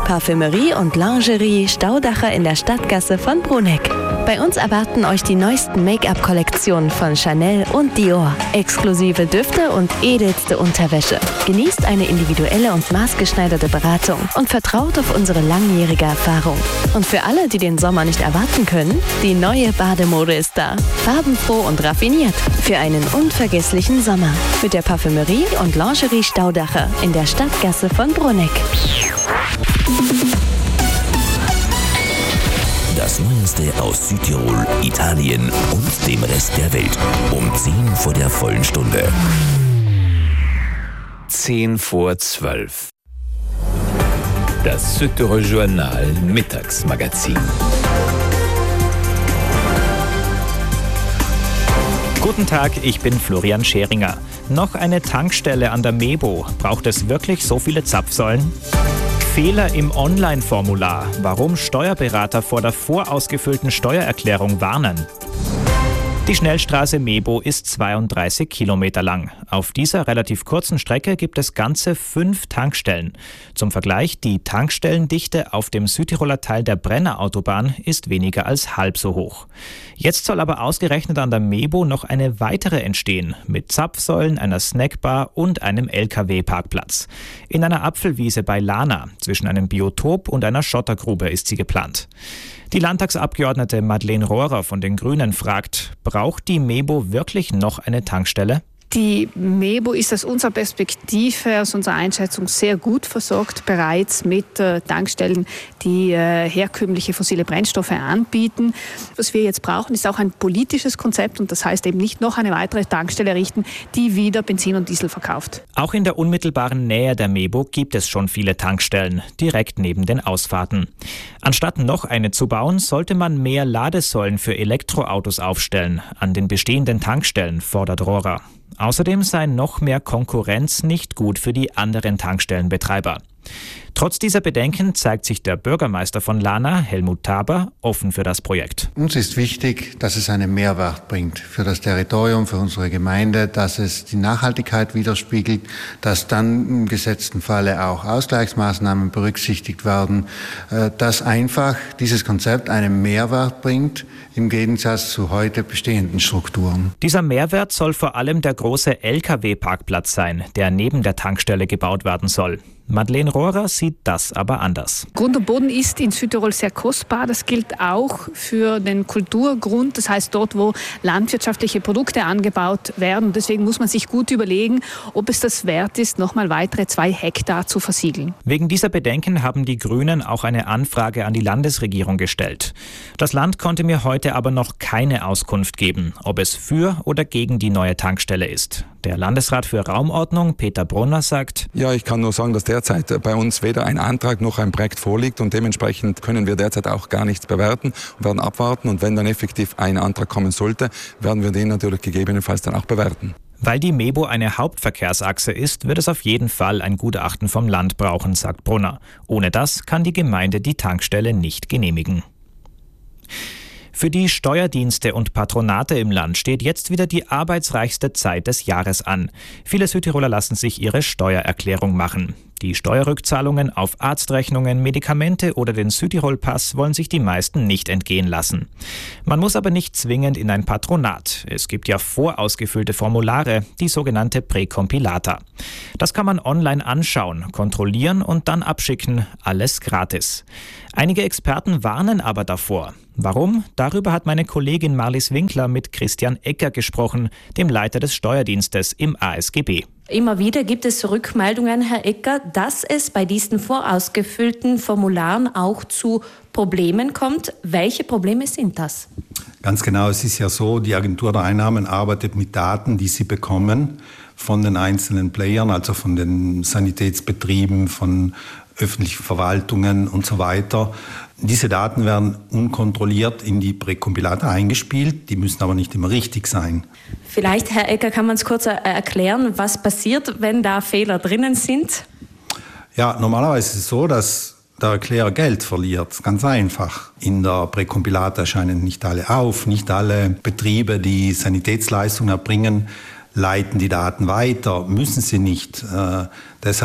Parfümerie und Lingerie Staudacher in der Stadtgasse von Bruneck. Bei uns erwarten euch die neuesten Make-up-Kollektionen von Chanel und Dior. Exklusive Düfte und edelste Unterwäsche. Genießt eine individuelle und maßgeschneiderte Beratung und vertraut auf unsere langjährige Erfahrung. Und für alle, die den Sommer nicht erwarten können, die neue Bademode ist da. Farbenfroh und raffiniert. Für einen unvergesslichen Sommer. Mit der Parfümerie und Lingerie Staudacher in der Stadtgasse von Bruneck. Das Neueste aus Südtirol, Italien und dem Rest der Welt. Um 10 vor der vollen Stunde. 10 vor 12. Das Südtirol Journal Mittagsmagazin. Guten Tag, ich bin Florian Scheringer. Noch eine Tankstelle an der Mebo. Braucht es wirklich so viele Zapfsäulen? Fehler im Online-Formular. Warum Steuerberater vor der vorausgefüllten Steuererklärung warnen? Die Schnellstraße Mebo ist 32 Kilometer lang. Auf dieser relativ kurzen Strecke gibt es ganze 5 Tankstellen. Zum Vergleich, die Tankstellendichte auf dem Südtiroler Teil der Brennerautobahn ist weniger als halb so hoch. Jetzt soll aber ausgerechnet an der Mebo noch eine weitere entstehen, mit Zapfsäulen, einer Snackbar und einem LKW-Parkplatz. In einer Apfelwiese bei Lana, zwischen einem Biotop und einer Schottergrube ist sie geplant. Die Landtagsabgeordnete Madeleine Rohrer von den Grünen fragt, braucht die Mebo wirklich noch eine Tankstelle? Die Mebo ist aus unserer Perspektive, aus unserer Einschätzung sehr gut versorgt, bereits mit Tankstellen, die herkömmliche fossile Brennstoffe anbieten. Was wir jetzt brauchen, ist auch ein politisches Konzept und das heißt eben nicht noch eine weitere Tankstelle errichten, die wieder Benzin und Diesel verkauft. Auch in der unmittelbaren Nähe der Mebo gibt es schon viele Tankstellen, direkt neben den Ausfahrten. Anstatt noch eine zu bauen, sollte man mehr Ladesäulen für Elektroautos aufstellen, an den bestehenden Tankstellen, fordert Rohrer. Außerdem sei noch mehr Konkurrenz nicht gut für die anderen Tankstellenbetreiber. Trotz dieser Bedenken zeigt sich der Bürgermeister von Lana, Helmut Taber, offen für das Projekt. Uns ist wichtig, dass es einen Mehrwert bringt für das Territorium, für unsere Gemeinde, dass es die Nachhaltigkeit widerspiegelt, dass dann im gesetzten Falle auch Ausgleichsmaßnahmen berücksichtigt werden, dass einfach dieses Konzept einen Mehrwert bringt im Gegensatz zu heute bestehenden Strukturen. Dieser Mehrwert soll vor allem der große LKW-Parkplatz sein, der neben der Tankstelle gebaut werden soll. Madeleine Rohrer sieht das aber anders. Grund und Boden ist in Südtirol sehr kostbar. Das gilt auch für den Kulturgrund. Das heißt dort, wo landwirtschaftliche Produkte angebaut werden. Deswegen muss man sich gut überlegen, ob es das wert ist, nochmal weitere 2 Hektar zu versiegeln. Wegen dieser Bedenken haben die Grünen auch eine Anfrage an die Landesregierung gestellt. Das Land konnte mir heute aber noch keine Auskunft geben, ob es für oder gegen die neue Tankstelle ist. Der Landesrat für Raumordnung, Peter Brunner, sagt: Ja, ich kann nur sagen, dass derzeit bei uns weder ein Antrag noch ein Projekt vorliegt und dementsprechend können wir derzeit auch gar nichts bewerten und werden abwarten. Und wenn dann effektiv ein Antrag kommen sollte, werden wir den natürlich gegebenenfalls dann auch bewerten. Weil die Mebo eine Hauptverkehrsachse ist, wird es auf jeden Fall ein Gutachten vom Land brauchen, sagt Brunner. Ohne das kann die Gemeinde die Tankstelle nicht genehmigen. Für die Steuerdienste und Patronate im Land steht jetzt wieder die arbeitsreichste Zeit des Jahres an. Viele Südtiroler lassen sich ihre Steuererklärung machen. Die Steuerrückzahlungen auf Arztrechnungen, Medikamente oder den Südtirol-Pass wollen sich die meisten nicht entgehen lassen. Man muss aber nicht zwingend in ein Patronat. Es gibt ja vorausgefüllte Formulare, die sogenannte Präcompilata. Das kann man online anschauen, kontrollieren und dann abschicken. Alles gratis. Einige Experten warnen aber davor. Warum? Darüber hat meine Kollegin Marlies Winkler mit Christian Ecker gesprochen, dem Leiter des Steuerdienstes im ASGB. Immer wieder gibt es Rückmeldungen, Herr Ecker, dass es bei diesen vorausgefüllten Formularen auch zu Problemen kommt. Welche Probleme sind das? Ganz genau, es ist ja so, die Agentur der Einnahmen arbeitet mit Daten, die sie bekommen von den einzelnen Playern, also von den Sanitätsbetrieben, von öffentlichen Verwaltungen und so weiter. Diese Daten werden unkontrolliert in die Präcompilata eingespielt, die müssen aber nicht immer richtig sein. Vielleicht, Herr Ecker, kann man es kurz erklären, was passiert, wenn da Fehler drinnen sind? Ja, normalerweise ist es so, dass der Erklärer Geld verliert, ganz einfach. In der Präcompilata erscheinen nicht alle auf, nicht alle Betriebe, die Sanitätsleistungen erbringen, leiten die Daten weiter, müssen sie nicht. Deshalb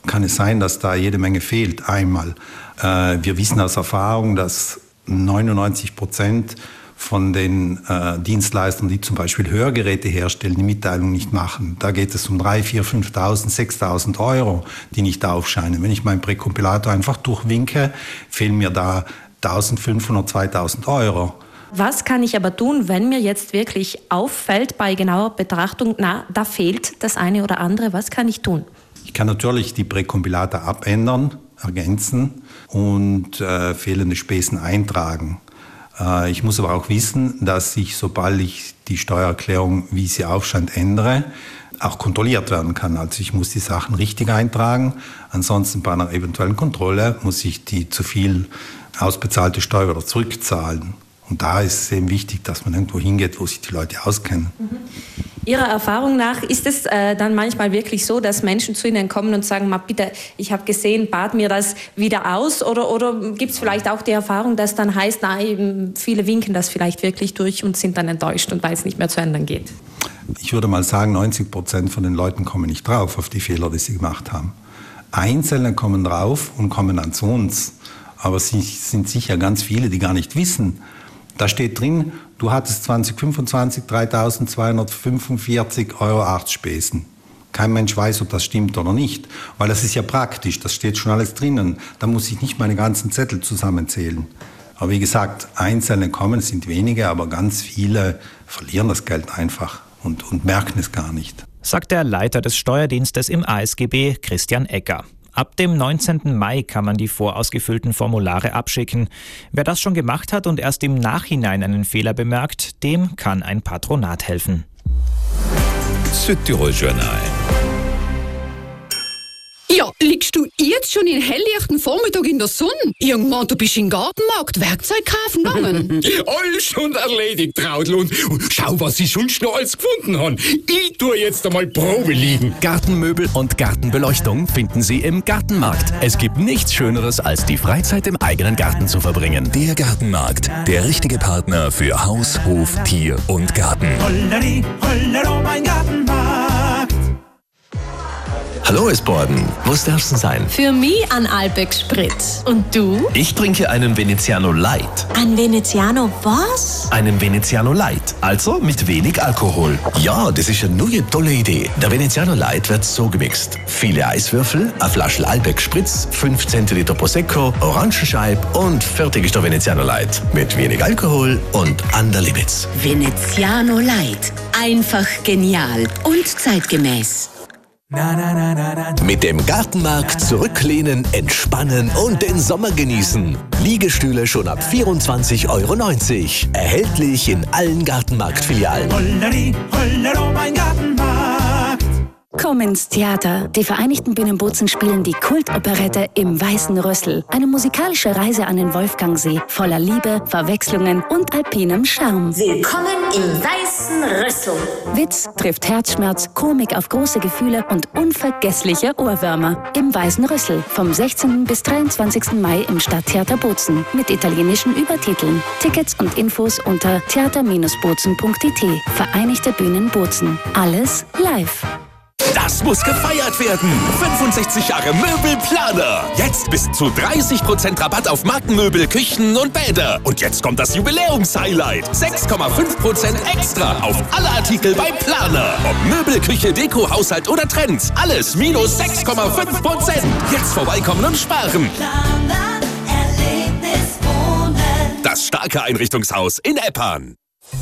kann es sein, dass da jede Menge fehlt. Einmal, wir wissen aus Erfahrung, dass 99% von den Dienstleistern, die zum Beispiel Hörgeräte herstellen, die Mitteilung nicht machen. Da geht es um 3.000, 4.000, 5.000, 6.000 Euro, die nicht aufscheinen. Wenn ich meinen Präkompilator einfach durchwinke, fehlen mir da 1.500, 2.000 Euro. Was kann ich aber tun, wenn mir jetzt wirklich auffällt bei genauer Betrachtung, da fehlt das eine oder andere? Was kann ich tun? Ich kann natürlich die Präkompilator abändern, ergänzen und fehlende Späßen eintragen. Ich muss aber auch wissen, dass ich, sobald ich die Steuererklärung, wie sie aufscheint, ändere, auch kontrolliert werden kann. Also ich muss die Sachen richtig eintragen. Ansonsten bei einer eventuellen Kontrolle muss ich die zu viel ausbezahlte Steuer wieder zurückzahlen. Und da ist es eben wichtig, dass man irgendwo hingeht, wo sich die Leute auskennen. Ihrer Erfahrung nach ist es dann manchmal wirklich so, dass Menschen zu Ihnen kommen und sagen, bitte, ich habe gesehen, bad mir das wieder aus? Oder gibt es vielleicht auch die Erfahrung, dass dann heißt, viele winken das vielleicht wirklich durch und sind dann enttäuscht und weil es nicht mehr zu ändern geht? Ich würde mal sagen, 90% von den Leuten kommen nicht drauf auf die Fehler, die sie gemacht haben. Einzelne kommen drauf und kommen dann zu uns. Aber es sind sicher ganz viele, die gar nicht wissen. Da steht drin, du hattest 2025 3.245,08 Euro Späßen. Kein Mensch weiß, ob das stimmt oder nicht, weil das ist ja praktisch, das steht schon alles drinnen. Da muss ich nicht meine ganzen Zettel zusammenzählen. Aber wie gesagt, Einzelne kommen, es sind wenige, aber ganz viele verlieren das Geld einfach und merken es gar nicht. Sagt der Leiter des Steuerdienstes im ASGB, Christian Egger. Ab dem 19. Mai kann man die vorausgefüllten Formulare abschicken. Wer das schon gemacht hat und erst im Nachhinein einen Fehler bemerkt, dem kann ein Patronat helfen. Südtirol Journal. Ja, liegst du jetzt schon in helllichten Vormittag in der Sonne? Irgendwann, du bist im Gartenmarkt Werkzeug kaufen gegangen. Alles schon erledigt, Traudl. Und schau, was ich sonst noch alles gefunden habe. Ich tue jetzt einmal Probe liegen. Gartenmöbel und Gartenbeleuchtung finden Sie im Gartenmarkt. Es gibt nichts Schöneres, als die Freizeit im eigenen Garten zu verbringen. Der Gartenmarkt, der richtige Partner für Haus, Hof, Tier und Garten. Holleri, hollero, mein Gartenmarkt. Hallo Esborden, was darf's denn sein? Für mich ein Albeck Spritz. Und du? Ich trinke einen Veneziano Light. Ein Veneziano was? Einen Veneziano Light, also mit wenig Alkohol. Ja, das ist eine neue tolle Idee. Der Veneziano Light wird so gemixt. Viele Eiswürfel, eine Flasche Albeck Spritz, 5 Zentiliter Prosecco, Orangenscheib und fertig ist der Veneziano Light. Mit wenig Alkohol und an der Limits. Veneziano Light. Einfach genial und zeitgemäß. Mit dem Gartenmarkt zurücklehnen, entspannen und den Sommer genießen. Liegestühle schon ab 24,90 Euro. Erhältlich in allen Gartenmarktfilialen. Holleri, hollero, mein Gartenmarkt. Komm ins Theater. Die Vereinigten Bühnen Bozen spielen die Kultoperette Im Weißen Rüssel. Eine musikalische Reise an den Wolfgangsee, voller Liebe, Verwechslungen und alpinem Charme. Willkommen im Weißen Rüssel. Witz trifft Herzschmerz, Komik auf große Gefühle und unvergessliche Ohrwürmer. Im Weißen Rüssel. Vom 16. bis 23. Mai im Stadttheater Bozen. Mit italienischen Übertiteln. Tickets und Infos unter theater-bozen.it. Vereinigte Bühnen Bozen. Alles live. Das muss gefeiert werden. 65 Jahre Möbelplaner. Jetzt bis zu 30% Rabatt auf Markenmöbel, Küchen und Bäder. Und jetzt kommt das Jubiläumshighlight. 6,5% extra auf alle Artikel bei Planer. Ob Möbel, Küche, Deko, Haushalt oder Trends. Alles minus 6,5%. Jetzt vorbeikommen und sparen. Planer, Erlebniswohnen. Das starke Einrichtungshaus in Eppan.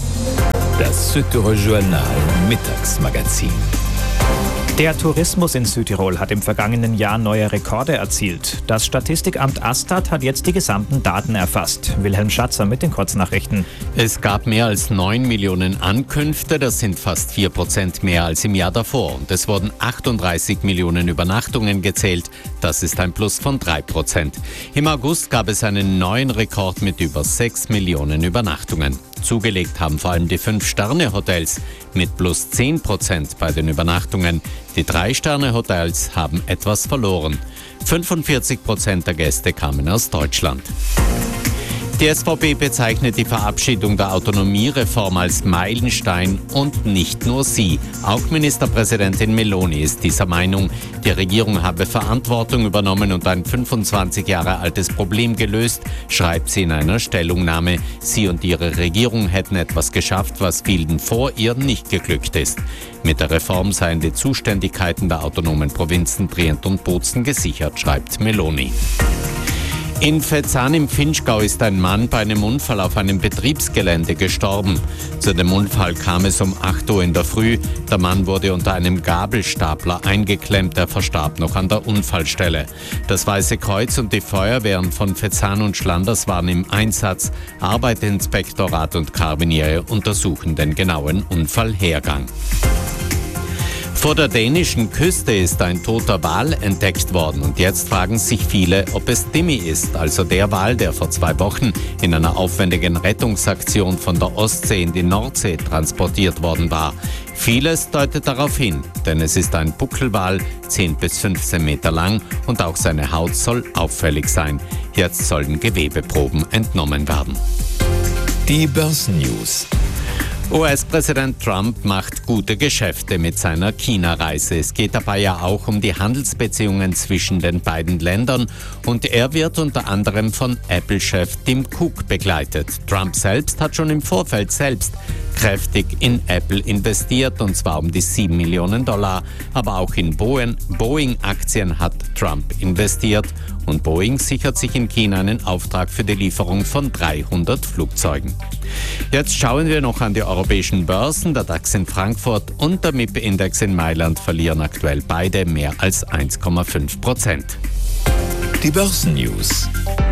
Das Südtirol Journal Mittagsmagazin. Der Tourismus in Südtirol hat im vergangenen Jahr neue Rekorde erzielt. Das Statistikamt Astat hat jetzt die gesamten Daten erfasst. Wilhelm Schatzer mit den Kurznachrichten. Es gab mehr als 9 Millionen Ankünfte, das sind fast 4% mehr als im Jahr davor. Und es wurden 38 Millionen Übernachtungen gezählt, das ist ein Plus von 3%. Im August gab es einen neuen Rekord mit über 6 Millionen Übernachtungen. Zugelegt haben vor allem die 5-Sterne-Hotels mit plus 10% bei den Übernachtungen. Die 3-Sterne-Hotels haben etwas verloren. 45% der Gäste kamen aus Deutschland. Die SVP bezeichnet die Verabschiedung der Autonomiereform als Meilenstein und nicht nur sie. Auch Ministerpräsidentin Meloni ist dieser Meinung. Die Regierung habe Verantwortung übernommen und ein 25 Jahre altes Problem gelöst, schreibt sie in einer Stellungnahme. Sie und ihre Regierung hätten etwas geschafft, was vielen vor ihr nicht geglückt ist. Mit der Reform seien die Zuständigkeiten der autonomen Provinzen Trient und Bozen gesichert, schreibt Meloni. In Vetzahn im Vinschgau ist ein Mann bei einem Unfall auf einem Betriebsgelände gestorben. Zu dem Unfall kam es um 8 Uhr in der Früh. Der Mann wurde unter einem Gabelstapler eingeklemmt. Er verstarb noch an der Unfallstelle. Das Weiße Kreuz und die Feuerwehren von Vetzahn und Schlanders waren im Einsatz. Arbeitsinspektorat und Karabiniere untersuchen den genauen Unfallhergang. Vor der dänischen Küste ist ein toter Wal entdeckt worden und jetzt fragen sich viele, ob es Timmy ist, also der Wal, der vor 2 Wochen in einer aufwendigen Rettungsaktion von der Ostsee in die Nordsee transportiert worden war. Vieles deutet darauf hin, denn es ist ein Buckelwal, 10 bis 15 Meter lang und auch seine Haut soll auffällig sein. Jetzt sollen Gewebeproben entnommen werden. Die Börsennews. US-Präsident Trump macht gute Geschäfte mit seiner China-Reise. Es geht dabei ja auch um die Handelsbeziehungen zwischen den beiden Ländern und er wird unter anderem von Apple-Chef Tim Cook begleitet. Trump selbst hat schon im Vorfeld kräftig in Apple investiert und zwar um die $7 Millionen. Aber auch in Boeing-Aktien hat Trump investiert und Boeing sichert sich in China einen Auftrag für die Lieferung von 300 Flugzeugen. Jetzt schauen wir noch an die europäischen Börsen. Der DAX in Frankfurt und der MIP-Index in Mailand verlieren aktuell beide mehr als 1,5%. Die Börsennews.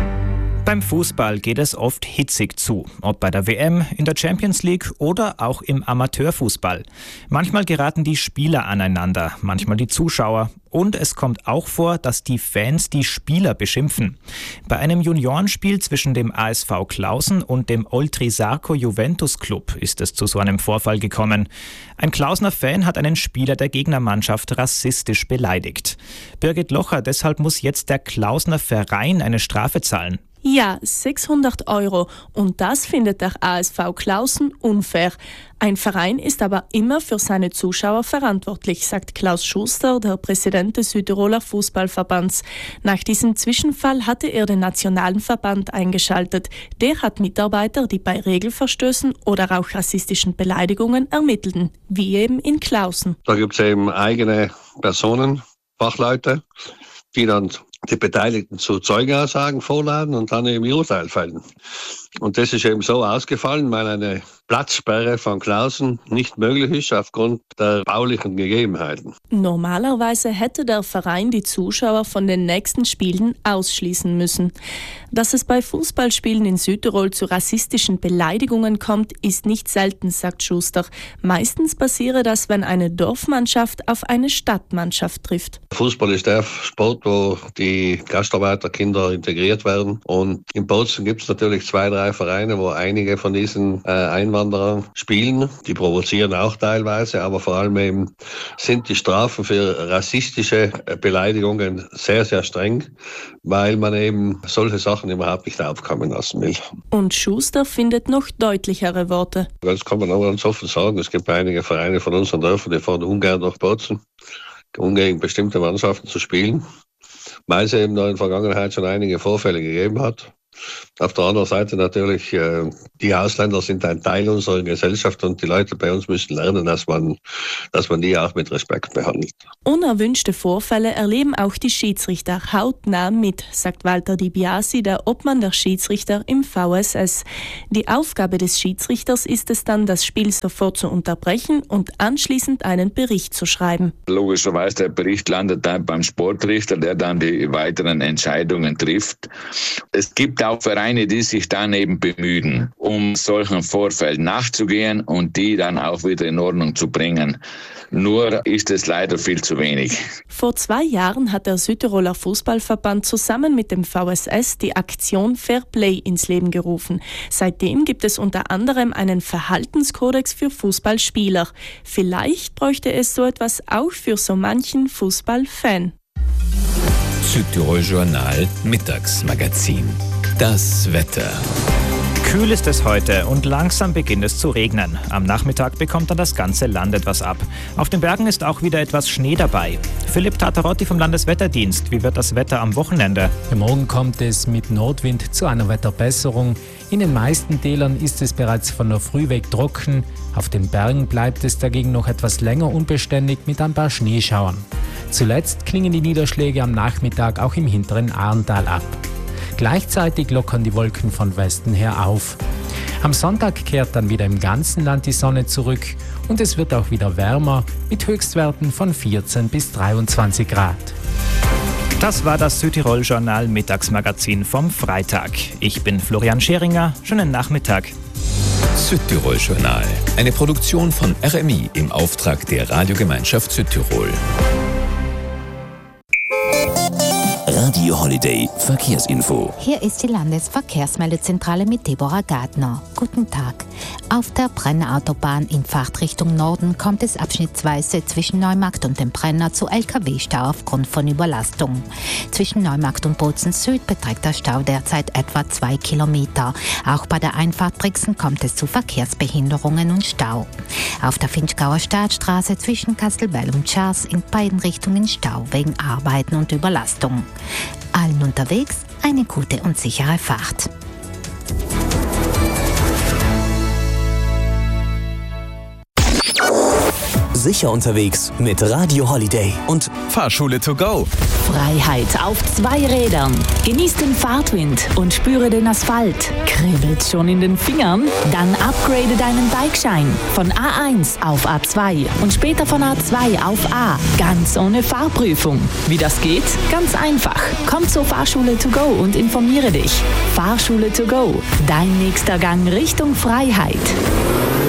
Beim Fußball geht es oft hitzig zu, ob bei der WM, in der Champions League oder auch im Amateurfußball. Manchmal geraten die Spieler aneinander, manchmal die Zuschauer. Und es kommt auch vor, dass die Fans die Spieler beschimpfen. Bei einem Juniorenspiel zwischen dem ASV Klausen und dem Oltrisarco Juventus Club ist es zu so einem Vorfall gekommen. Ein Klausener Fan hat einen Spieler der Gegnermannschaft rassistisch beleidigt. Birgit Locher, deshalb muss jetzt der Klausener Verein eine Strafe zahlen. Ja, 600 €. Und das findet der ASV Klausen unfair. Ein Verein ist aber immer für seine Zuschauer verantwortlich, sagt Klaus Schuster, der Präsident des Südtiroler Fußballverbands. Nach diesem Zwischenfall hatte er den nationalen Verband eingeschaltet. Der hat Mitarbeiter, die bei Regelverstößen oder auch rassistischen Beleidigungen ermittelten, wie eben in Klausen. Da gibt es eben eigene Personen, Fachleute, die dann die Beteiligten zu Zeugenaussagen vorladen und dann eben ihr Urteil fällen. Und das ist eben so ausgefallen, weil eine Platzsperre von Klausen nicht möglich ist aufgrund der baulichen Gegebenheiten. Normalerweise hätte der Verein die Zuschauer von den nächsten Spielen ausschließen müssen. Dass es bei Fußballspielen in Südtirol zu rassistischen Beleidigungen kommt, ist nicht selten, sagt Schuster. Meistens passiere das, wenn eine Dorfmannschaft auf eine Stadtmannschaft trifft. Fußball ist der Sport, wo die Gastarbeiterkinder integriert werden. Und in Bozen gibt es natürlich 2, 3 Vereine, wo einige von diesen Einwanderern spielen. Die provozieren auch teilweise, aber vor allem eben sind die Strafen für rassistische Beleidigungen sehr, sehr streng, weil man eben solche Sachen überhaupt nicht aufkommen lassen will. Und Schuster findet noch deutlichere Worte. Das kann man auch ganz offen sagen. Es gibt einige Vereine von unseren Dörfern, die fahren ungern nach Bozen, um gegen bestimmte Mannschaften zu spielen, weil es eben da in der Vergangenheit schon einige Vorfälle gegeben hat. Auf der anderen Seite natürlich, die Ausländer sind ein Teil unserer Gesellschaft und die Leute bei uns müssen lernen, dass man die auch mit Respekt behandelt. Unerwünschte Vorfälle erleben auch die Schiedsrichter hautnah mit, sagt Walter Di Biasi, der Obmann der Schiedsrichter im VSS. Die Aufgabe des Schiedsrichters ist es dann, das Spiel sofort zu unterbrechen und anschließend einen Bericht zu schreiben. Logischerweise, der Bericht landet dann beim Sportrichter, der dann die weiteren Entscheidungen trifft. Es gibt auch Vereine, die sich dann eben bemühen, um solchen Vorfällen nachzugehen und die dann auch wieder in Ordnung zu bringen. Nur ist es leider viel zu wenig. Vor 2 Jahren hat der Südtiroler Fußballverband zusammen mit dem VSS die Aktion Fair Play ins Leben gerufen. Seitdem gibt es unter anderem einen Verhaltenskodex für Fußballspieler. Vielleicht bräuchte es so etwas auch für so manchen Fußballfan. Südtirol Journal Mittagsmagazin. Das Wetter. Kühl ist es heute und langsam beginnt es zu regnen. Am Nachmittag bekommt dann das ganze Land etwas ab. Auf den Bergen ist auch wieder etwas Schnee dabei. Philipp Tatarotti vom Landeswetterdienst. Wie wird das Wetter am Wochenende? Morgen kommt es mit Nordwind zu einer Wetterbesserung. In den meisten Tälern ist es bereits von der Früh weg trocken. Auf den Bergen bleibt es dagegen noch etwas länger unbeständig mit ein paar Schneeschauern. Zuletzt klingen die Niederschläge am Nachmittag auch im hinteren Ahrntal ab. Gleichzeitig lockern die Wolken von Westen her auf. Am Sonntag kehrt dann wieder im ganzen Land die Sonne zurück und es wird auch wieder wärmer mit Höchstwerten von 14 bis 23 Grad. Das war das Südtirol-Journal Mittagsmagazin vom Freitag. Ich bin Florian Scheringer. Schönen Nachmittag. Südtirol-Journal. Eine Produktion von RMI im Auftrag der Radiogemeinschaft Südtirol. Radio Holiday Verkehrsinfo. Hier ist die Landesverkehrsmeldezentrale mit Deborah Gardner. Guten Tag. Auf der Brenner-Autobahn in Fahrtrichtung Norden kommt es abschnittsweise zwischen Neumarkt und dem Brenner zu LKW-Stau aufgrund von Überlastung. Zwischen Neumarkt und Bozen Süd beträgt der Stau derzeit etwa 2 Kilometer. Auch bei der Einfahrt Brixen kommt es zu Verkehrsbehinderungen und Stau. Auf der Finchgauer Staatsstraße zwischen Kastelbell und Schars in beiden Richtungen Stau wegen Arbeiten und Überlastung. Allen unterwegs eine gute und sichere Fahrt. Sicher unterwegs mit Radio Holiday und Fahrschule to go. Freiheit auf 2 Rädern. Genieß den Fahrtwind und spüre den Asphalt. Kribbelt schon in den Fingern? Dann upgrade deinen Bikeschein von A1 auf A2 und später von A2 auf A. Ganz ohne Fahrprüfung. Wie das geht? Ganz einfach. Komm zur Fahrschule to go und informiere dich. Fahrschule to go. Dein nächster Gang Richtung Freiheit.